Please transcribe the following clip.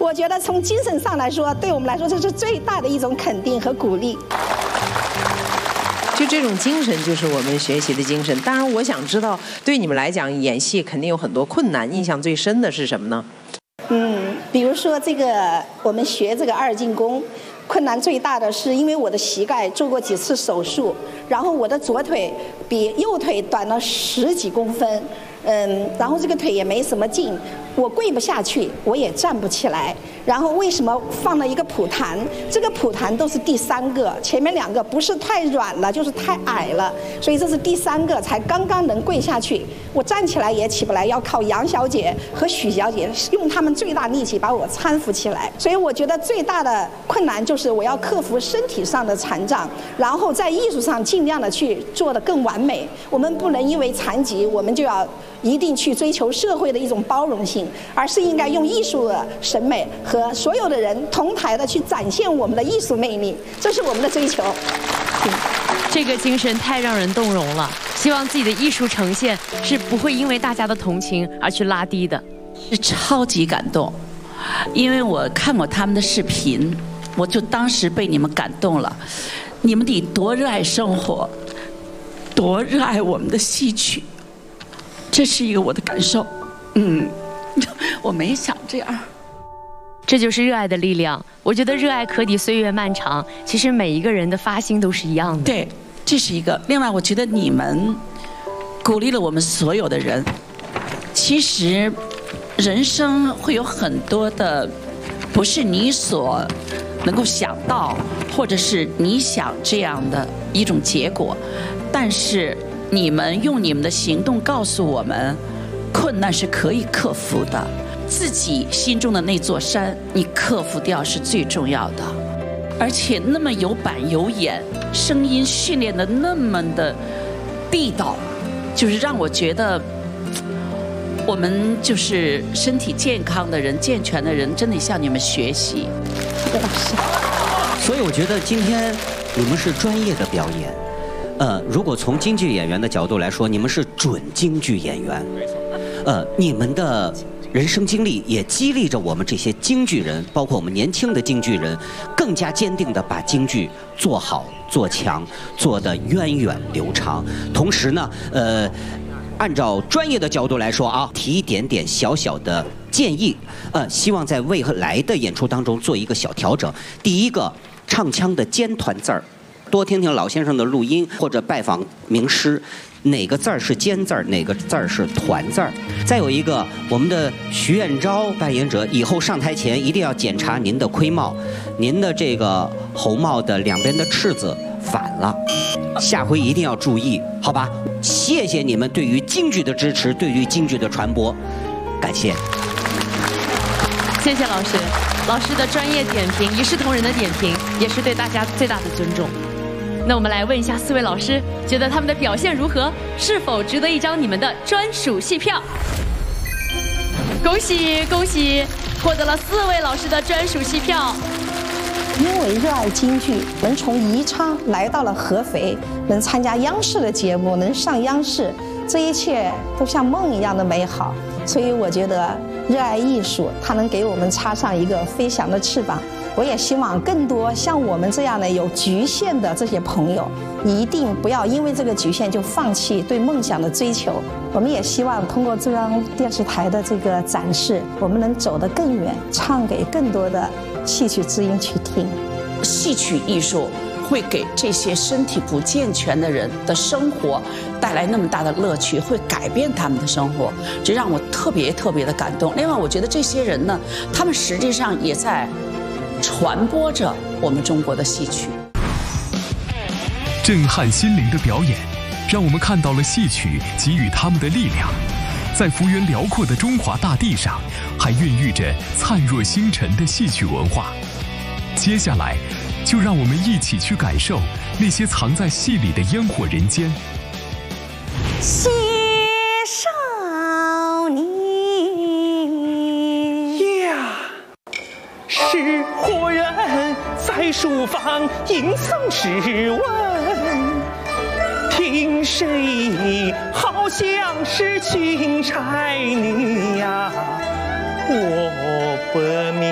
我觉得从精神上来说，对我们来说这是最大的一种肯定和鼓励。 就这种精神就是我们学习的精神。当然我想知道，对你们来讲演戏肯定有很多困难，印象最深的是什么呢？ 比如说这个我们学这个二进宫，困难最大的是因为我的膝盖做过几次手术，然后我的左腿比右腿短了10几公分，然后这个腿也没什么劲，我跪不下去，我也站不起来。然后为什么放了一个普弹？这个普弹都是第3个，前面2个不是太软了，就是太矮了，所以这是第3个才刚刚能跪下去。我站起来也起不来，要靠杨小姐和许小姐用他们最大力气把我搀扶起来。所以我觉得最大的困难就是我要克服身体上的残障，然后在艺术上尽量的去做得更完美。我们不能因为残疾，我们就要一定去追求社会的一种包容性，而是应该用艺术的审美和所有的人同台的去展现我们的艺术魅力，这是我们的追求。 这个精神太让人动容了，希望自己的艺术呈现是不会因为大家的同情而去拉低的。 是超级感动，因为我看过他们的视频，我就当时被你们感动了。你们得多热爱生活，多热爱我们的戏曲，这是一个我的感受。我没想这样。 这就是热爱的力量。我觉得热爱可抵岁月漫长，其实每一个人的发心都是一样的。 对，这是一个。另外，我觉得你们鼓励了我们所有的人。其实，人生会有很多的，不是你所能够想到，或者是你想这样的一种结果，但是你们用你们的行动告诉我们，困难是可以克服的。自己心中的那座山，你克服掉是最重要的。而且那么有板有眼，声音训练的那么的地道，就是让我觉得我们就是身体健康的人、健全的人，真的向你们学习。 谢谢老师。 所以我觉得今天你们是专业的表演。如果从京剧演员的角度来说，你们是准京剧演员。你们的人生经历也激励着我们这些京剧人，包括我们年轻的京剧人，更加坚定地把京剧做好、做强，做得源远流长。同时呢，按照专业的角度来说啊，提一点点小小的建议，希望在未来的演出当中做一个小调整。第一个，唱腔的尖团字儿，多听听老先生的录音，或者拜访名师。哪个字儿是尖字儿，哪个字儿是团字儿。再有一个，我们的徐彦昭扮演者以后上台前一定要检查您的盔帽，您的这个侯帽的两边的翅子反了，下回一定要注意，好吧？谢谢你们对于京剧的支持，对于京剧的传播，感谢。 谢谢老师，老师的专业点评，一视同仁的点评，也是对大家最大的尊重。那我们来问一下4位老师，觉得他们的表现如何？是否值得一张你们的专属戏票？恭喜恭喜，获得了4位老师的专属戏票。 因为热爱京剧，能从宜昌来到了合肥，能参加央视的节目，能上央视，这一切都像梦一样的美好。所以我觉得热爱艺术，它能给我们插上一个飞翔的翅膀。我也希望更多像我们这样的有局限的这些朋友，一定不要因为这个局限就放弃对梦想的追求。我们也希望通过中央电视台的这个展示，我们能走得更远，唱给更多的戏曲知音去听。 戏曲艺术会给这些身体不健全的人的生活带来那么大的乐趣，会改变他们的生活，这让我特别特别的感动。另外，我觉得这些人呢，他们实际上也在传播着我们中国的戏曲。 震撼心灵的表演，让我们看到了戏曲给予他们的力量。在幅员辽阔的中华大地上，还孕育着灿若星辰的戏曲文化。接下来，就让我们一起去感受那些藏在戏里的烟火人间。 谢少你呀，是何人在书房应曾试问？听声音好像是钦差女呀，我不明。